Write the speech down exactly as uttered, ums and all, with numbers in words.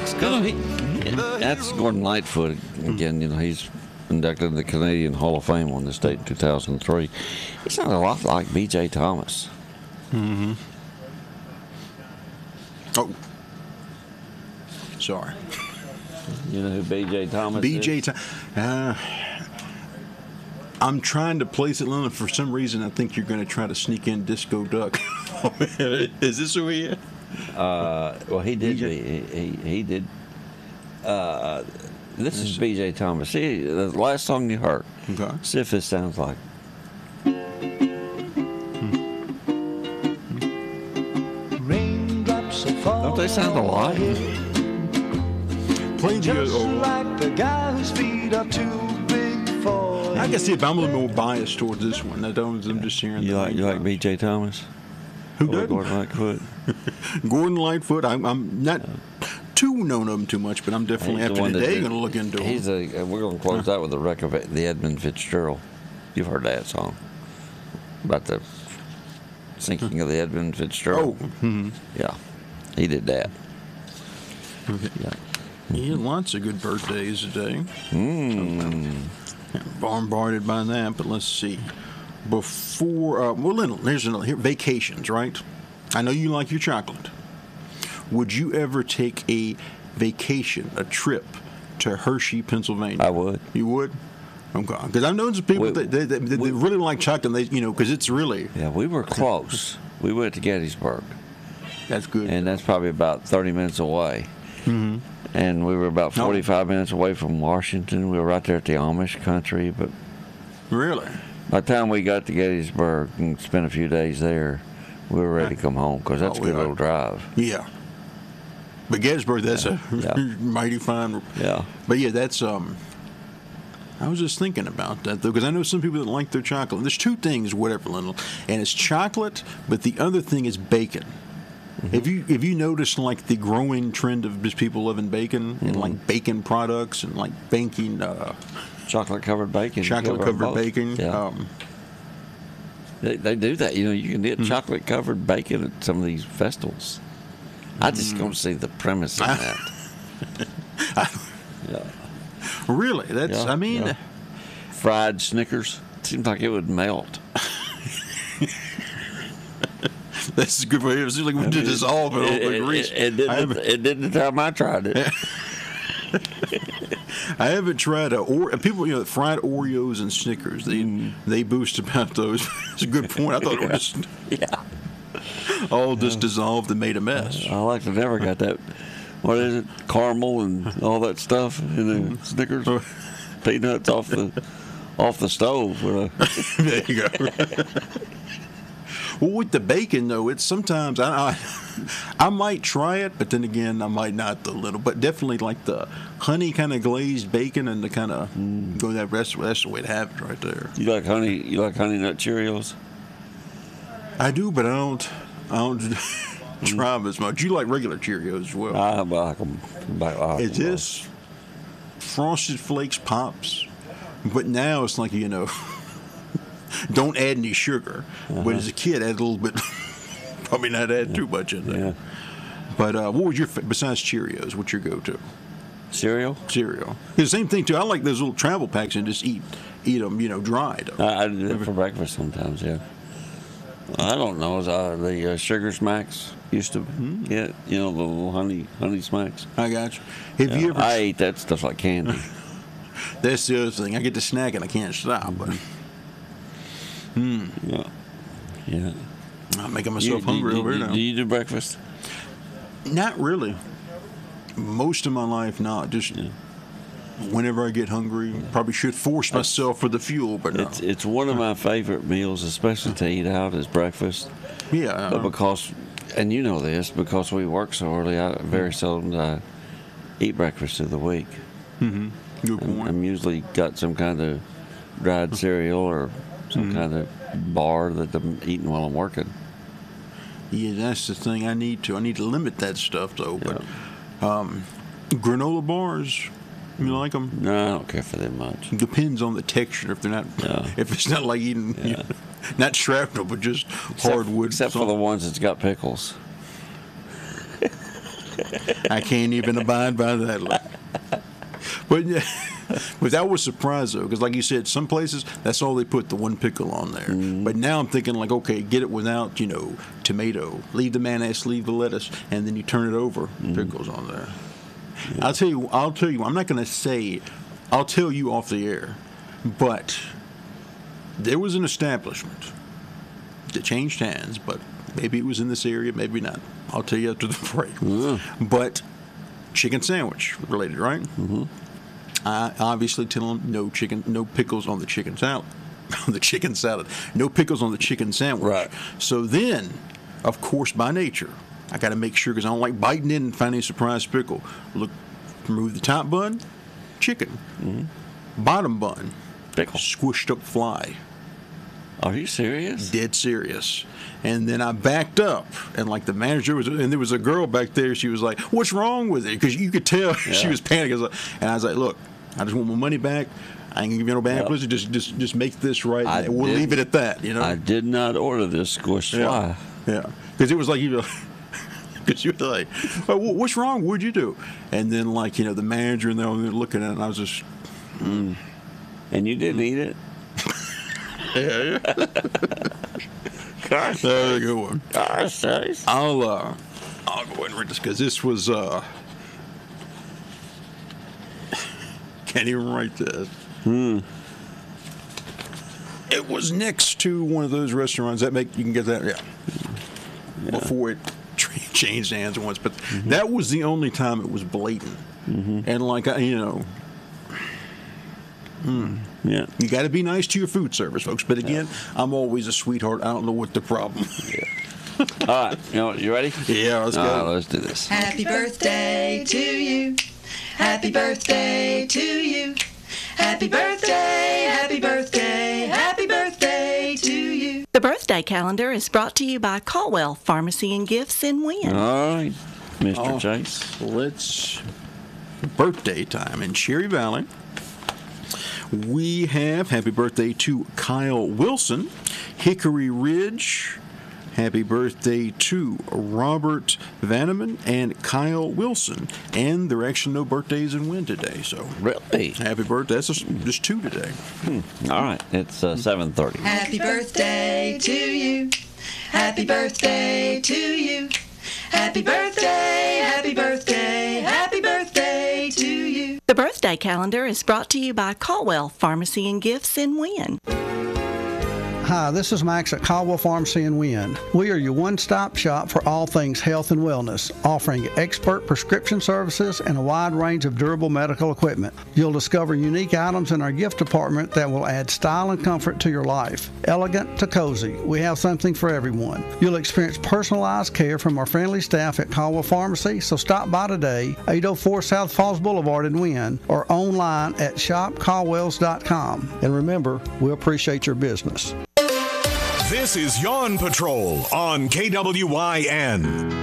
You know, he, that's Gordon Lightfoot again. You know, he's inducted in the Canadian Hall of Fame on this date in two thousand three. He sounded a lot like B J Thomas. Mm-hmm. Oh, sorry. You know who B J Thomas B J is? Thomas. Uh, I'm trying to place it, Leonard. For some reason, I think you're going to try to sneak in Disco Duck. Is this who he is? Uh, well, he did. B J He, he, he did. Uh, this is B J Thomas. See, the last song you heard. Okay. See if this sounds like. Don't they sound alike? Playing the Just like the guy whose feet are too big for. I can see if I'm a little more biased towards this one. I don't. I'm just hearing. You the like you like B J Thomas? Who Or doesn't? Gordon Lightfoot? Gordon Lightfoot. I'm, I'm not too known of him too much, but I'm definitely He's the after one that today did- going to look into him. He's a. We're going to close out with a record of the Edmund Fitzgerald. You've heard that song about the sinking of the Edmund Fitzgerald. Oh, mm-hmm. Yeah, he did that. Okay. Yeah. He had lots of good birthdays today. Mm. Bombarded by that, but let's see. Before, uh, well, Lynn, here's another. Here, vacations, right? I know you like your chocolate. Would you ever take a vacation, a trip to Hershey, Pennsylvania? I would. You would? Okay. Because I know some people We- that they, they, they we- really like chocolate. And they, you know, because it's really Yeah, we were close. We went to Gettysburg, that's good. and that's probably about thirty minutes away. mm-hmm. And we were about Oh. forty-five minutes away from Washington. We were right there at the Amish country, but Really? by the time we got to Gettysburg and spent a few days there, we were ready to come home because that's Oh, a good yeah. little drive. Yeah. But Gettysburg, that's a Yeah. mighty fine. Yeah. But yeah, that's um. I was just thinking about that though, because I know some people that like their chocolate. There's two things, whatever, Lindell, and it's chocolate, but the other thing is bacon. Mm-hmm. If you if you notice like the growing trend of just people loving bacon and Mm-hmm. like bacon products and like banking uh, Chocolate covered bacon. chocolate cover covered both. bacon. Yeah. Um, They, they do that. You know, you can get Mm-hmm. chocolate covered bacon at some of these festivals. I just Mm-hmm. don't see the premise in that. yeah. really, that's Yeah, I mean. yeah. Fried Snickers. Seems like it would melt. That's good for you. It seems like we did dissolve it all It, the it, grease. it, it I didn't, haven't- it didn't the time I tried it. I haven't tried a or people, you know, fried Oreos and Snickers. They they boast about those. It's a good point. I thought it was just yeah. all just dissolved and made a mess. I like to never got that. What is it? Caramel and all that stuff in the Snickers. Peanuts off the off the stove. With a, There you go. Well, with the bacon though, it's sometimes I, I I might try it, but then again, I might not the little. But definitely like the honey kind of glazed bacon and the kind of go that rest. That's the way to have it right there. you like honey? You like honey nut Cheerios? I do, but I don't. I don't try them as much. You like regular Cheerios as well. I like them. I like It's 'em. just Frosted Flakes Pops, but now it's like you know, don't add any sugar. But as a kid, add a little bit. Probably not add too much in there. Yeah. But uh, what was your fa- besides Cheerios? What's your go-to Cereal? cereal? The same thing too. I like those little travel packs and just eat eat them. You know, dried. I, I do that for breakfast sometimes. Yeah. I don't know. Is uh, the uh, Sugar Smacks used to get? You know, the little honey honey smacks. I got you. Have Yeah, you ever? I ate that stuff like candy. That's the other thing. I get to snack and I can't stop. But Yeah. Yeah. I'm making You- myself do- hungry do, over do, here now. Do you do breakfast? Not really. Most of my life, not. Just whenever I get hungry, probably should force myself for the fuel, but no. It's it's one of my favorite meals, especially to eat out, is breakfast. yeah. But uh, because, and you know this, because we work so early, I very seldom I eat breakfast of the week. good I'm, point. I'm usually got some kind of dried cereal or some Mm-hmm. kind of bar that I'm eating while I'm working. Yeah, that's the thing. I need to. I need to limit that stuff though. But um, granola bars, you like them? No, I don't care for them much. Depends on the texture. If they're not, Yeah. if it's not like eating, you know, not shrapnel, but just Except- hardwood. Except for the ones that's got pickles. I can't even abide by that. Look. But yeah, but that was surprised though, because like you said, some places that's all they put, the one pickle on there. Mm. But now I'm thinking like, okay, get it without, you know, tomato. Leave the mayonnaise, leave the lettuce, and then you turn it over. Mm. Pickles on there. Yeah. I'll tell you. I'll tell you. I'm not going to say. I'll tell you off the air, but there was an establishment that changed hands, but maybe it was in this area, maybe not. I'll tell you after the break. Mm. But chicken sandwich related, right? Mm-hmm. I obviously tell them no chicken, no pickles on the chicken salad. the chicken salad. No pickles on the chicken sandwich. Right. So then, of course, by nature, I got to make sure, because I don't like biting in and finding a surprise pickle. Look, remove the top bun, chicken. Mm-hmm. Bottom bun, pickle. Squished up fly. Are you serious? Dead serious. And then I backed up, and like the manager was, and there was a girl back there. She was like, "What's wrong with it?" Because you could tell yeah. she was panicking. I was like, and I was like, "Look, I just want my money back. I ain't gonna give you no bad publicity. Yep. Just, just, just make this right. I and we'll did, leave it at that." You know. I did not order this squished yeah. fly. Yeah, because it was like you. Because you were like, oh, "What's wrong? What'd you do?" And then like you know the manager and they're looking at it, and I was just. Mm. And you didn't eat it. Yeah, yeah. Gosh, that's a good one. Gosh, I'll uh, I'll go ahead and read this because this was uh, can't even write this. Hmm. It was next to one of those restaurants that make you can get that yeah, yeah. before it changed hands once, but mm-hmm. that was the only time it was blatant, mm-hmm. and like you know. Mm. Yeah, you got to be nice to your food service, folks. But again, yeah. I'm always a sweetheart. I don't know what the problem. Yeah. All right, you know, you ready? Yeah, let's All go. Right, let's do this. Happy birthday to you. Happy birthday to you. Happy birthday. Happy birthday. Happy birthday to you. The birthday calendar is brought to you by Caldwell Pharmacy and Gifts in Wynn. All right, Mister Oh, Chase. Let's birthday time in Cherry Valley. We have happy birthday to Kyle Wilson, Hickory Ridge. Happy birthday to Robert Vanneman and Kyle Wilson. And there are actually no birthdays in Wynn today. So really, happy birthday. That's just, just two today. Hmm. All right, it's uh, seven thirty. Happy birthday to you. Happy birthday to you. Happy birthday. Happy birthday. Happy birthday to you. The birthday calendar is brought to you by Caldwell Pharmacy and Gifts in Wynn. Hi, this is Max at Caldwell Pharmacy in Wynn. We are your one-stop shop for all things health and wellness, offering expert prescription services and a wide range of durable medical equipment. You'll discover unique items in our gift department that will add style and comfort to your life. Elegant to cozy, we have something for everyone. You'll experience personalized care from our friendly staff at Caldwell Pharmacy, so stop by today, eight oh four South Falls Boulevard in Wynn, or online at shop caldwells dot com. And remember, we appreciate your business. This is Yawn Patrol on K W Y N.